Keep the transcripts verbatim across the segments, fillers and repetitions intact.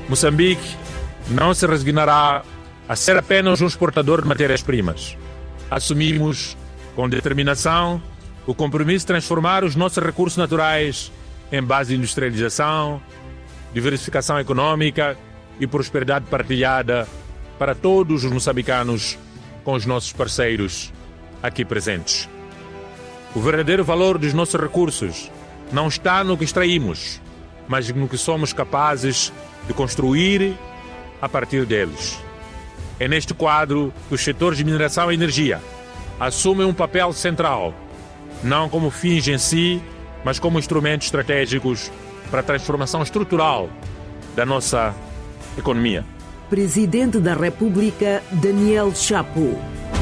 Moçambique não se resignará a ser apenas um exportador de matérias-primas. Assumimos com determinação o compromisso de transformar os nossos recursos naturais em base de industrialização, diversificação econômica e prosperidade partilhada para todos os moçambicanos com os nossos parceiros aqui presentes. O verdadeiro valor dos nossos recursos não está no que extraímos, mas no que somos capazes de construir a partir deles. É neste quadro que os setores de mineração e energia assumem um papel central, não como fins em si, mas como instrumentos estratégicos para a transformação estrutural da nossa economia. Presidente da República, Daniel Chapo.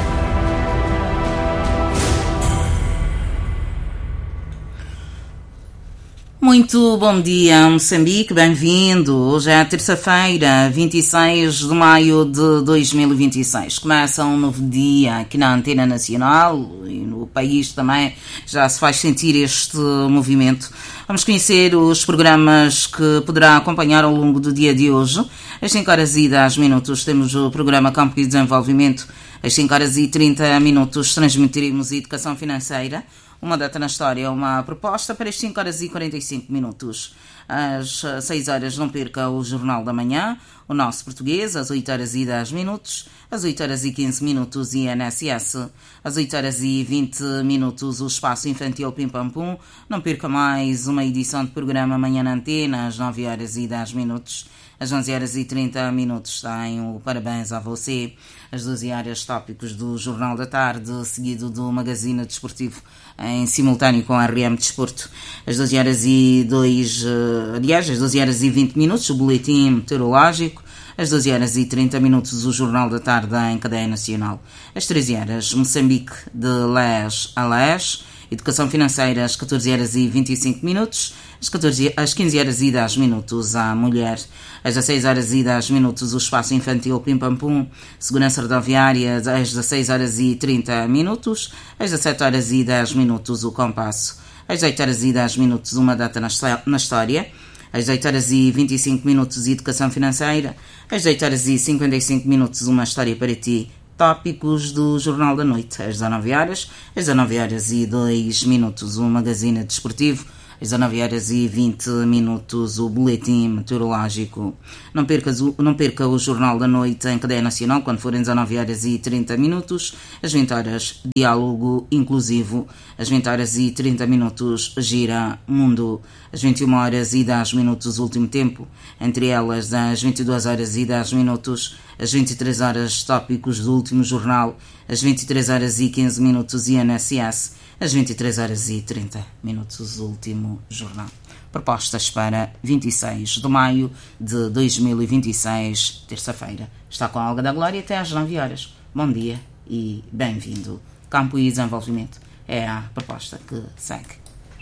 Muito bom dia, Moçambique, bem-vindo. Hoje é terça-feira, vinte e seis de maio de dois mil e vinte e seis. Começa um novo dia aqui na Antena Nacional e no país também já se faz sentir este movimento. Vamos conhecer os programas que poderá acompanhar ao longo do dia de hoje. Às cinco horas e dez minutos temos o programa Campo e Desenvolvimento. Às cinco horas e trinta minutos transmitiremos Educação Financeira. Uma data na história, uma proposta para as cinco horas e quarenta e cinco minutos. Às seis horas não perca o Jornal da Manhã, o Nosso Português, às oito horas e dez minutos, às oito horas e quinze minutos I N S S, às oito horas e vinte minutos o Espaço Infantil Pim Pam Pum. Não perca mais uma edição de programa Manhã na Antena, às nove horas e dez minutos. Às onze horas e trinta minutos tem o Parabéns a Você. Às doze horas, tópicos do Jornal da Tarde, seguido do Magazine Desportivo em simultâneo com a R M Desporto. Às doze horas e dois, aliás, às doze horas e vinte minutos, o Boletim Meteorológico. Às doze horas e trinta minutos, o Jornal da Tarde em cadeia nacional. Às treze horas, Moçambique de lés a lés. Educação Financeira, às catorze horas e vinte e cinco minutos. Às, catorze, às quinze horas e dez minutos, a Mulher. Às dezesseis horas e dez minutos, o Espaço Infantil Pim Pam Pum. Segurança Rodoviária, às dezesseis horas e trinta minutos. Às dezessete horas e dez minutos, o Compasso. Às dezoito horas e dez minutos, uma data na história. Às dezoito horas e vinte e cinco minutos, Educação Financeira. Às dezoito horas e cinquenta e cinco minutos, uma história para ti. Tópicos do Jornal da Noite. Às dezanove horas, às dezanove horas e dois minutos, o Magazine Desportivo. Às dezanove horas e vinte minutos, o Boletim Meteorológico. Não, percas o, não perca o Jornal da Noite em cadeia nacional, quando forem dezanove horas e trinta minutos. Às vinte horas, Diálogo Inclusivo. Às vinte horas e trinta minutos, Gira Mundo. Às vinte e uma horas e dez minutos, Último Tempo. Entre elas, às vinte e duas horas e dez minutos, às vinte e três horas, Tópicos do Último Jornal. Às vinte e três horas e quinze minutos, I N S S. Às vinte e três horas e trinta minutos, o Último Jornal. Propostas para vinte e seis de maio de dois mil e vinte e seis, terça-feira. Está com a Olga da Glória até às nove horas. Bom dia e bem-vindo. Campo e Desenvolvimento é a proposta que segue.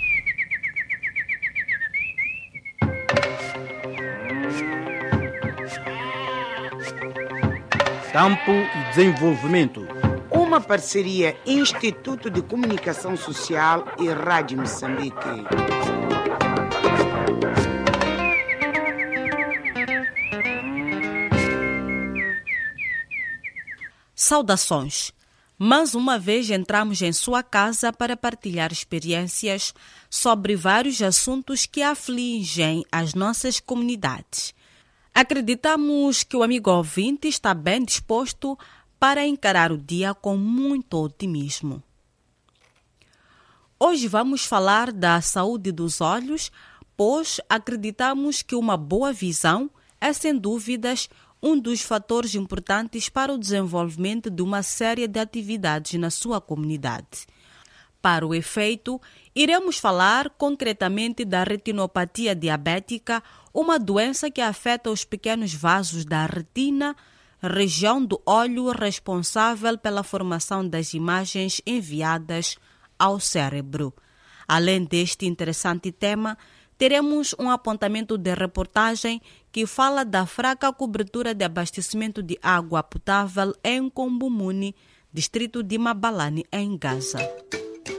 Campo e Desenvolvimento. Uma parceria Instituto de Comunicação Social e Rádio Moçambique. Saudações! Mais uma vez entramos em sua casa para partilhar experiências sobre vários assuntos que afligem as nossas comunidades. Acreditamos que o amigo ouvinte está bem disposto para encarar o dia com muito otimismo. Hoje vamos falar da saúde dos olhos, pois acreditamos que uma boa visão é, sem dúvidas, um dos fatores importantes para o desenvolvimento de uma série de atividades na sua comunidade. Para o efeito, iremos falar concretamente da retinopatia diabética, uma doença que afeta os pequenos vasos da retina, região do olho responsável pela formação das imagens enviadas ao cérebro. Além deste interessante tema, teremos um apontamento de reportagem que fala da fraca cobertura de abastecimento de água potável em Combumuni, distrito de Mabalane, em Gaza.